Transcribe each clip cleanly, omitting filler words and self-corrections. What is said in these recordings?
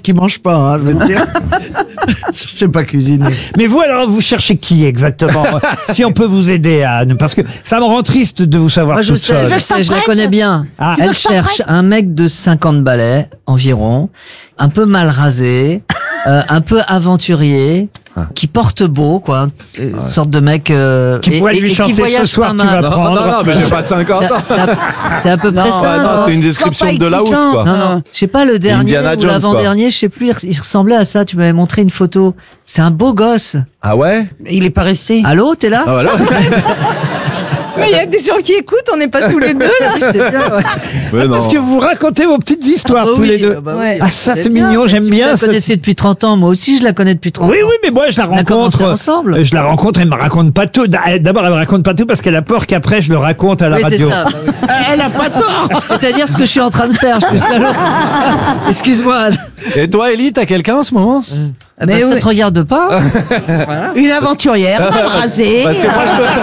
qui mange pas, hein, je veux dire. Je sais pas cuisiner. Mais vous, alors, vous cherchez qui exactement? Si on peut vous aider, Anne, parce que ça me rend triste de vous savoir Moi, je toute sais, seule. je la connais bien. Ah. Elle cherche un mec de 50 balais environ, un peu mal rasé, un peu aventurier, qui porte beau, quoi. Une sorte de mec... Qui pourrait lui qui chanter ce voyage soir, pas tu vas mal. prendre. Non, mais j'ai pas 50 ans. C'est à peu près ça. Non, c'est une description de la housse, quoi. Non, je sais pas, le dernier Indiana ou Jones, l'avant-dernier, je sais plus, il ressemblait à ça, tu m'avais montré une photo. C'est un beau gosse. Ah ouais? Il est pas resté. Allô, t'es là? Ah voilà. Mais il y a des gens qui écoutent, on n'est pas tous les deux là. C'est bien, ouais. Ouais, non. Est-ce que vous racontez vos petites histoires Ah bah tous oui, les deux? ah bah oui. Ouais. Ah, ça, c'est bien. mignon, j'aime Si bien Vous la ça. connaissez depuis 30 ans, moi aussi je la connais depuis 30 Oui, ans. oui, mais moi, je la On a commencé rencontre. ensemble. Je la rencontre, elle me raconte pas tout. D'abord, elle me raconte pas tout parce qu'elle a peur qu'après, je le raconte à la Oui, c'est radio. ça. bah oui. Elle a pas tort. C'est-à-dire ce que je suis en train de faire, je suis salaud. Excuse-moi. Et toi, Élie, t'as quelqu'un en ce moment? Ah bah, Mais ça oui. te regarde pas. Une aventurière, mal rasée. Parce que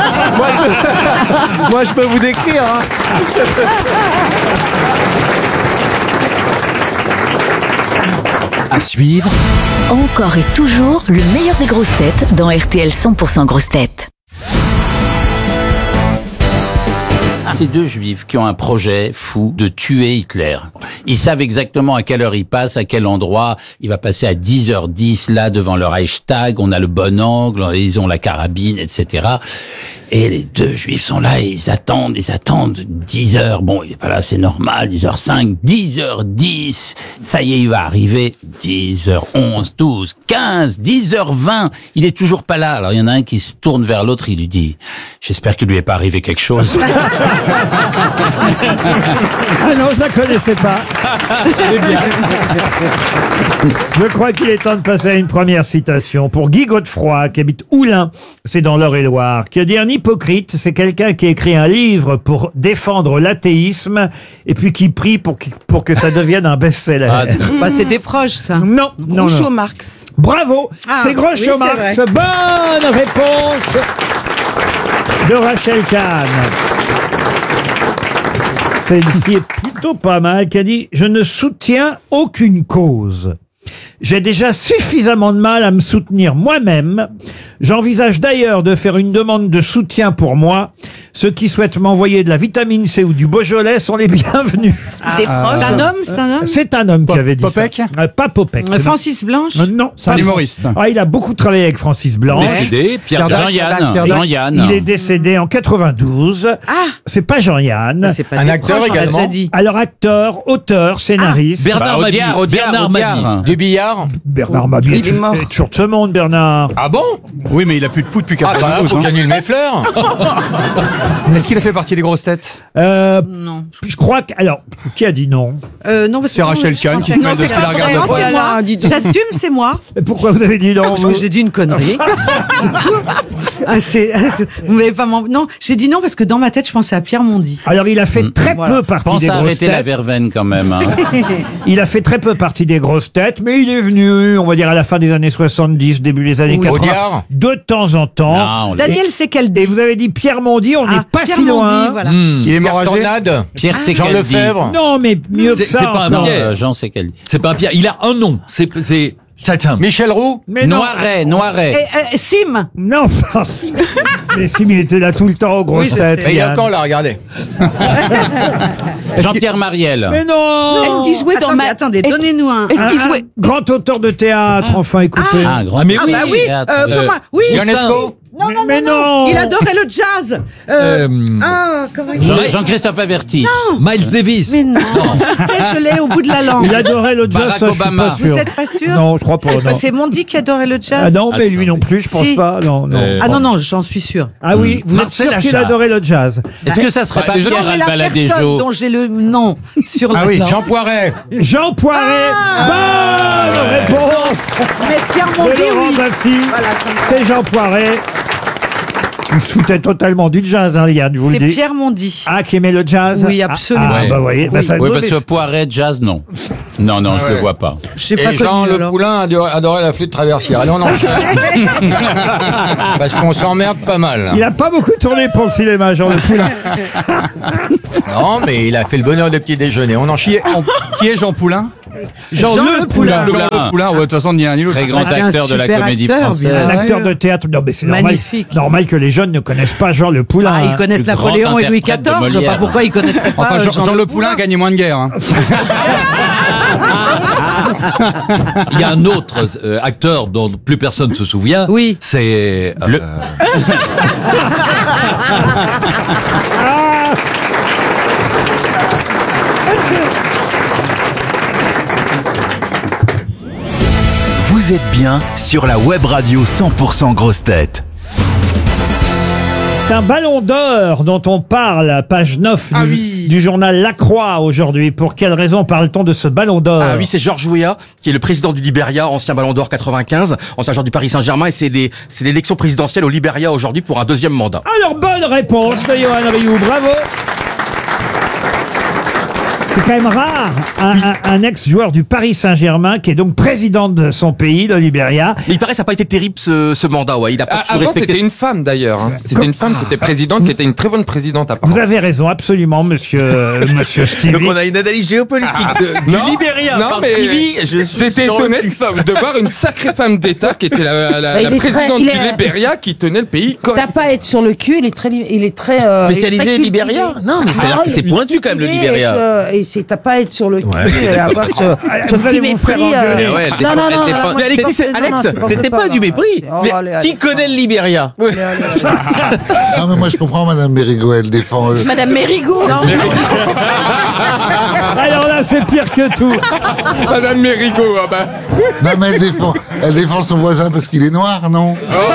moi, je peux vous décrire. Hein. À suivre, Encore et toujours le meilleur des grosses têtes dans RTL 100% grosses têtes. Ces deux juifs qui ont un projet fou de tuer Hitler. Ils savent exactement à quelle heure il passe, à quel endroit. Il va passer à 10h10 là devant le Reichstag. On a le bon angle, ils ont la carabine, etc. Et les deux juifs sont là et ils attendent 10 heures. Bon, il est pas là, c'est normal, 10h05, 10h10. Ça y est, il va arriver. 10h11, 12, 15, 10h20. Il est toujours pas là. Alors il y en a un qui se tourne vers l'autre, il lui dit, j'espère qu'il lui est pas arrivé quelque chose. Ah non, je la connaissais pas. Je crois qu'il est temps de passer à une première citation pour Guy Godefroy, qui habite Oulin, c'est dans l'Eure-et-Loire, qui a dit: un hypocrite, c'est quelqu'un qui écrit un livre pour défendre l'athéisme et puis qui prie pour que ça devienne un best-seller. Ah, Bah, c'est des proches, ça. Non, non, Groucho non. Marx. Bravo, Ah, c'est Groucho oui, Marx. c'est Bonne réponse de Rachel Kahn. Celle-ci est plutôt pas mal, qui a dit: je ne soutiens aucune cause. J'ai déjà suffisamment de mal à me soutenir moi-même. J'envisage d'ailleurs de faire une demande de soutien pour moi. Ceux qui souhaitent m'envoyer de la vitamine C ou du Beaujolais sont les bienvenus. Des proches. C'est un homme, c'est un homme. C'est un homme qui avait dit Popek ça. Pas Popek. Francis Blanche. Non, C'est un pas humoriste. Ah, il a beaucoup travaillé avec Francis Blanche. Décédé, Pierre Dac. Jean-Yann. Jean-Yann. Il est décédé en 92. Ah. C'est pas Jean-Yann. C'est pas Un des acteur proches, on l'a également. déjà dit. Alors acteur, auteur, scénariste. Bernard Mabille. Bernard Mabille. Du billard. Bernard Mabille Il est mort. est toujours de ce monde, Bernard. Ah bon? Oui, mais il a plus de pouls depuis Ah bah, faut que j'annule mes fleurs. Est-ce qu'il a fait partie des grosses têtes? Non. Je crois que... Alors, qui a dit non? Non, parce C'est que Rachel je Kahn pensais qui que fait non, de ce c'est qu'il la pas regarde vrai. pas. C'est moi. J'assume, c'est moi. Et pourquoi vous avez dit non Parce que j'ai dit une connerie. C'est tout. Vous m'avez pas Non, j'ai dit non parce que dans ma tête, je pensais à Pierre Mondy. Alors, il a fait très Voilà. peu partie Pense des à grosses arrêter la têtes. verveine quand même. Hein. Il a fait très peu partie des grosses têtes, mais il est venu, on va dire, à la fin des années 70, début des années 80, Audiard. de temps en temps. Non, Daniel, c'est quel Et vous avez dit Pierre Mondy, on n'est pas Pierre si Mondy, loin. voilà. Il est mort âgé. Tornade. Pierre Jean Secaldi. Lefebvre. Non, mais mieux que C'est ça pas un encore. Pierre. Jean Secaldi. C'est pas un Pierre. Il a un nom. C'est Michel Roux. Mais non, Noiret. Sim. non. Mais si, mais il était là tout le temps aux grosses je têtes. sais. Et il y a Yann. encore là, regardez. Jean-Pierre Mariel. Mais non. Est-ce qu'il jouait dans ma... Attendez, donnez-nous un... Est-ce qu'il jouait... Grand auteur de théâtre, enfin, écoutez. Ah, grand. mais Ah oui. bah oui, comment... Oui, Ionesco. non, non, Mais non, non. il adorait le jazz. Comment il Jean-Christophe Averti. Miles Davis. Mais non, je sais, je l'ai au bout de la langue. Il adorait le jazz, Barack ça, je suis Obama. pas sûr. Vous êtes pas sûr? Non, je crois pas, non. C'est Mondy qui adorait le jazz. Ah non, mais lui non plus, je pense Si. pas. Non, non. Ah non, non, j'en suis sûr. Ah oui, vous êtes Marcel sûr qu'il Achard. adorait le jazz. Est-ce que ça serait pas déjà, Pierre J'ai la personne Albaladejo? dont j'ai le nom sur Ah le oui, nom. Jean Poiret. Jean Poiret. Bonne réponse Mais Pierre de Mondy, Laurent oui. Baffy. Voilà, comme ça. C'est Jean Poiret. Il se foutait totalement du jazz, hein, Yann, je vous le C'est dis. Pierre Mondy. Ah, qui aimait le jazz? Oui, absolument. Ah, bah, vous voyez, bah, ça Oui, vaut parce des- que Poiret, jazz, non. Non, non, je le vois pas. Je sais pas Et Jean connu, Le alors. Poulain adorait la flûte traversière. Allez, on enchaîne. Parce qu'on s'emmerde pas mal. Il a pas beaucoup tourné pour le cinéma, Jean Le Poulain. Non, mais il a fait le bonheur de petit déjeuner. On en chie. Qui est Jean Poulain? Jean Le Poulain. Jean Le Poulain, ouais, de toute façon, ni un ni l'autre. Très grand c'est un acteur de la super comédie acteur, française. bien Un sûr. acteur de théâtre. Non, mais c'est Magnifique. normal que les jeunes ne connaissent pas Jean Le Poulain. Ah, ils hein. connaissent Le grand Napoléon et Louis interprète de XIV. Je sais pas Molière. pourquoi ils connaissent pas. Enfin, Jean Le Poulain a gagné moins de guerre. Hein. Il y a un autre acteur dont plus personne ne se souvient. Oui. C'est Vous êtes bien sur la web radio 100% grosses têtes. C'est un ballon d'or dont on parle, page 9 du journal La Croix aujourd'hui. Pour quelle raison parle-t-on de ce ballon d'or? Ah oui, c'est Georges Weah, qui est le président du Libéria, ancien ballon d'or 95, ancien joueur du Paris Saint-Germain, et c'est l'élection présidentielle au Libéria aujourd'hui pour un deuxième mandat. Alors, bonne réponse de Johan Rioux, bravo. C'est quand même rare, un ex-joueur du Paris Saint-Germain qui est donc président de son pays, le Libéria. Mais il paraît que ça n'a pas été terrible ce mandat, ouais. Il a pas toujours Avant, respecté. c'était une femme d'ailleurs. Hein. C'était une femme qui était présidente, qui était une très bonne présidente apparemment. Vous avez raison, absolument, monsieur Stevie. Donc on a une analyse géopolitique du Libéria. Non, mais j'étais étonné de voir une sacrée femme d'État qui était la présidente du Libéria qui tenait le pays. T'as pas à être sur le cul, il est très Spécialisé Libéria. Non, mais c'est-à-dire que c'est pointu quand même le Libéria. Et t'as pas à être sur le cul Ouais. et avoir ce Vous allez petit vous faire mépris. engueuler. Ouais, Non, non, non. mais Alexis, c'était pas du mépris. Qui connaît le Libéria? Non, mais moi je comprends, Madame Mérigot, elle défend. Madame Mérigot. Alors là, c'est pire que tout. Madame Mérigot, ah bah. Non, mais elle défend son voisin parce qu'il est noir, non?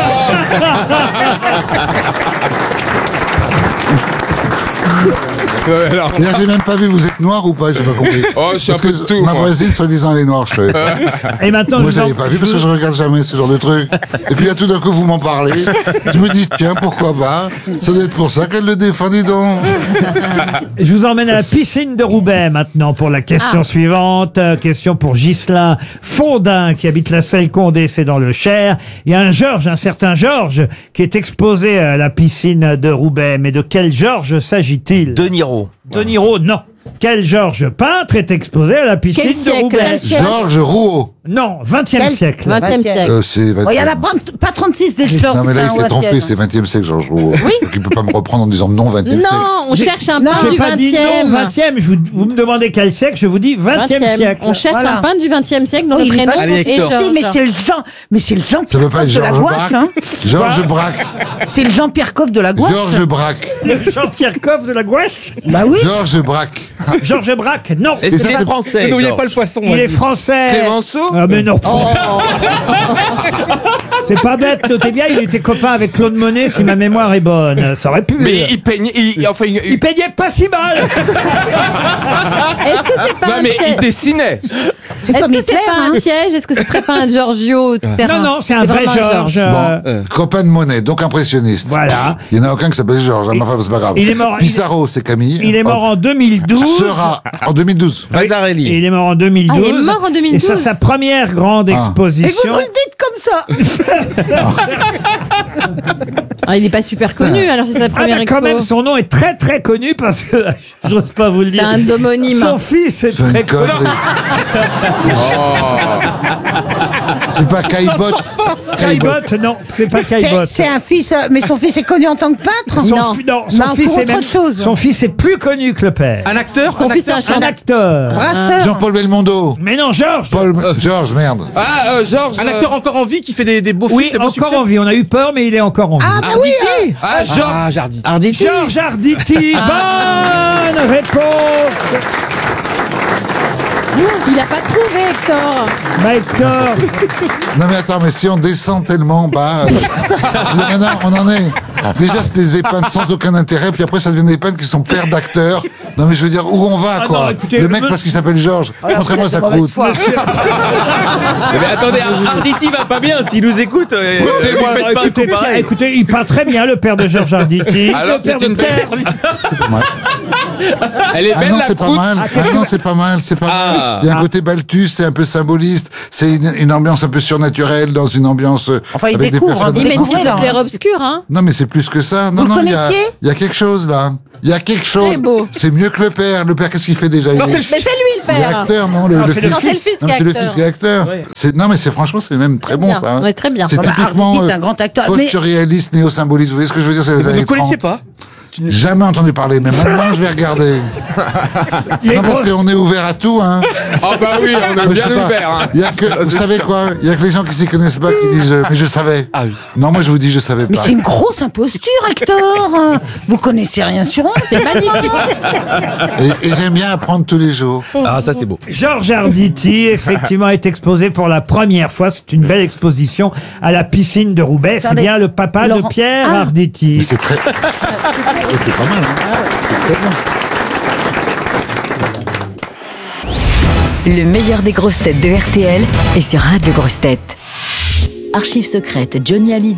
Alors... J'ai même pas vu, vous êtes noir ou pas? J'ai pas compris. Oh, je suis un peu de tout. Ma moi. voisine, soi-disant, elle est noire, je savais pas. Et maintenant, Moi, j'avais pas vu parce que je regarde jamais ce genre de truc. Et puis là, tout d'un coup, vous m'en parlez. Je me dis, tiens, pourquoi pas? Ça doit être pour ça qu'elle le défend, dis donc. Je vous emmène à la piscine de Roubaix maintenant pour la question suivante. Question pour Ghislain Fondin qui habite la Selle-Condé, c'est dans le Cher. Il y a un certain Georges qui est exposé à la piscine de Roubaix. Mais de quel Georges s'agit-il? De Niro. De Niro, non. Quel Georges peintre est exposé à la piscine Quel de siècle? Roubaix? Quel siècle? Georges Rouault. Non, 20e siècle. 20e siècle. C'est Il y en a pas 36 des fleurs. Non, mais là, il s'est trompé, c'est 20e siècle, Georges Rouault. Oui. Donc, il peut pas me reprendre en disant non, 20e siècle. Non, on cherche un peintre J'ai du pas dit non, 20e. 20e. Vous me demandez quel siècle, je vous dis 20e siècle. On cherche Voilà. un peintre du 20e siècle dont le prénom est Georges. Mais c'est le Jean, Ça veut pas être Pierre Coff de la Georges gouache, Braque. hein. Georges Braque. C'est le Jean-Pierre Coff de la gouache. Georges Braque. Le Jean-Pierre Coff de la gouache? Bah oui. Georges Braque. Georges Braque, non. Est-ce qu'il est français? N'oubliez pas le poisson. Il est français. Clémenceau? Ah mais non. C'est pas bête, notez bien, il était copain avec Claude Monet si ma mémoire est bonne. Ça aurait pu. Mais il peignait, Il peignait pas si mal. Est-ce que c'est pas Non, un mais il piège? dessinait. Est-ce que c'est pas un piège? Est-ce que ce serait pas un Giorgio, etc. Non, non, c'est un vrai vraiment Georges. Copain de Monet, donc impressionniste. Voilà. Il n'y en a aucun qui s'appelle Georges, hein, enfin, c'est pas grave. Il est mort- Pissarro, c'est Camille. Il est mort en 2012. Sera en 2012. Et il est mort en 2012. Ah, il est mort en 2012. Et c'est sa première grande Et exposition. vous nous le dites comme ça. Ah, il est pas super connu, alors c'est sa Ah première bah, expo. quand même, son nom est très très connu parce que j'ose pas vous le dire. C'est un homonyme. Son fils est C'est une très connu. connerie. C'est pas Caillebotte. Caillebotte, non, c'est pas Caillebotte. C'est un fils, mais son fils est connu en tant que peintre. Son fils pour est autre même, chose. son fils est plus connu que le père. Un acteur? Son fils est un Un chanteur. acteur. Brasseur. Jean-Paul Belmondo. Mais non, Georges. Georges, merde. Ah, Georges. Un acteur encore en vie qui fait des beaux Oui, films, des beaux encore succès. en vie. On a eu peur, mais il est encore en vie. Ah bah oui. Ah, Georges. Jardy. Georges Arditi. Bonne réponse. Il a pas trouvé, Hector. Hector. Non mais attends, mais si on descend tellement bas, maintenant on en est. Déjà c'est des épintes sans aucun intérêt, puis après ça devient des peintres qui sont pères d'acteurs. Non mais je veux dire où on va Ah quoi. non, écoutez, le mec parce qu'il s'appelle Georges. Montrez-moi sa croûte. Mais attendez, Arditi va pas bien. S'il nous écoute, lui faites pas un coup pareil. Écoutez, il peint très bien, le père de Georges Arditi. Alors, Le père c'est de une Pierre. Elle est Ah belle non, la c'est pas croûte. mal. Ah non, c'est pas mal, c'est pas mal. Il y a un côté Balthus, c'est un peu symboliste. C'est une ambiance un peu surnaturelle dans une ambiance Enfin, il avec des découvre, personnes. Il met une Ouais, là. fleur obscure, hein. Non, mais c'est plus que ça. Non, Vous non, le il y a, connaissiez il y a quelque chose là. Il y a quelque chose. Très beau. C'est mieux que le père. Le père, qu'est-ce qu'il fait déjà? Non, c'est le Mais c'est lui, C'est père. acteur, non, Non, c'est le Non, c'est le fils. fils Non, qui est c'est le acteur. fils qui est acteur. Oui. Non, mais franchement, c'est même très bon, bien. ça. hein. Ouais, très bien. C'est Bon, bah, typiquement Arditi, c'est un grand acteur. Mais post-surréaliste, néo-symboliste. Vous voyez ce que je veux dire? C'est les Vous années ne connaissez 30. pas? Jamais entendu parler, mais maintenant je vais regarder. Les Non, parce grosses- qu'on est ouvert à tout, hein. Ah bah oui, on est Mais bien je sais pas. ouvert. Hein. Il y a que, vous savez quoi? Il y a que les gens qui s'y connaissent pas qui disent, mais je savais. Ah oui. Non, moi je vous dis, je savais Mais pas. c'est une grosse imposture, Hector. Vous connaissez rien sur eux. C'est magnifique. Et j'aime bien apprendre tous les jours. Ah, ça c'est beau. Georges Arditi, effectivement, est exposé pour la première fois. C'est une belle exposition à la piscine de Roubaix. C'est Attendez. bien le papa de Laurent- Pierre Ah. Arditi. Mais c'est très, c'est pas mal, hein. C'est très bon. Le meilleur des grosses têtes de RTL est sur Radio Grosses Têtes. Archives secrètes Johnny Hallyday.